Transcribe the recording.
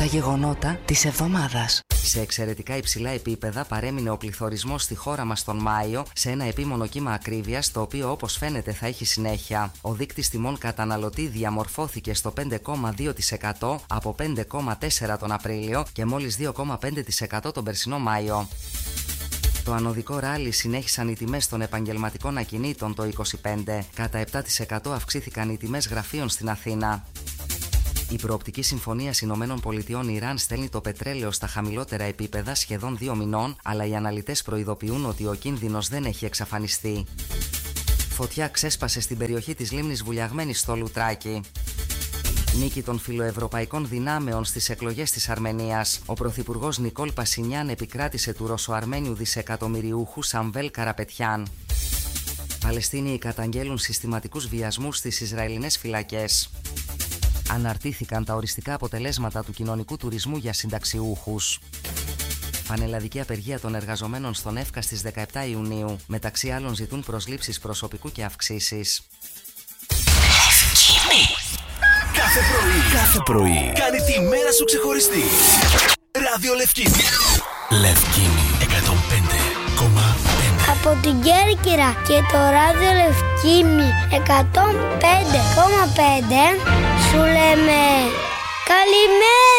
γεγονότα της εβδομάδας. Σε εξαιρετικά υψηλά επίπεδα παρέμεινε ο πληθωρισμός στη χώρα μας τον Μάιο, σε ένα επίμονο κύμα ακρίβειας, το οποίο όπως φαίνεται θα έχει συνέχεια. Ο δείκτης τιμών καταναλωτή διαμορφώθηκε στο 5,2% από 5,4% τον Απρίλιο και μόλις 2,5% τον περσινό Μάιο. Το ανωδικό ράλι συνέχισαν οι τιμές των επαγγελματικών ακινήτων το 25%. Κατά 7% αυξήθηκαν οι τιμές γραφείων στην Αθήνα. Η προοπτική συμφωνία Ηνωμένων Πολιτειών Ιράν στέλνει το πετρέλαιο στα χαμηλότερα επίπεδα σχεδόν 2 μηνών, αλλά οι αναλυτές προειδοποιούν ότι ο κίνδυνος δεν έχει εξαφανιστεί. Φωτιά ξέσπασε στην περιοχή της λίμνης Βουλιαγμένης στο Λουτράκι. Νίκη των φιλοευρωπαϊκών δυνάμεων στις εκλογές της Αρμενίας. Ο πρωθυπουργός Νικόλ Πασινιάν επικράτησε του Ρωσοαρμένιου δισεκατομμυριούχου Σαμβέλ Καραπετιάν. Παλαιστίνιοι καταγγέλουν συστηματικούς βιασμούς στις Ισραηλινές φυλακές. Αναρτήθηκαν τα οριστικά αποτελέσματα του κοινωνικού τουρισμού για συνταξιούχους. Πανελλαδική απεργία των εργαζομένων στον ΕΦΚΑ στις 17 Ιουνίου. Μεταξύ άλλων ζητούν προσλήψεις προσωπικού και αυξήσεις. Κάθε πρωί κάνει τη μέρα σου ξεχωριστή. Ράδιο Λευκίνη. Λευκίνη 105,5. Από την Κέρκυρα και το ράδιο Λευκίνη 105,5 σου λέμε καλημέρα.